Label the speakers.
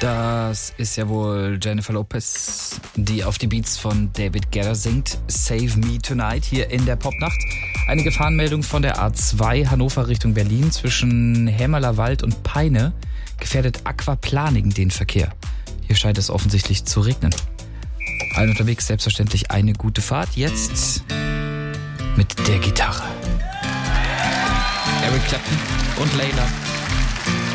Speaker 1: Das ist ja wohl Jennifer Lopez, die auf die Beats von David Guetta singt. Save Me Tonight hier in der Popnacht. Eine Gefahrenmeldung von der A2 Hannover Richtung Berlin zwischen Hämerlerwald und Peine gefährdet Aquaplaning den Verkehr. Hier scheint es offensichtlich zu regnen. Allen unterwegs selbstverständlich eine gute Fahrt. Jetzt mit der Gitarre. Eric Clapton und Layla.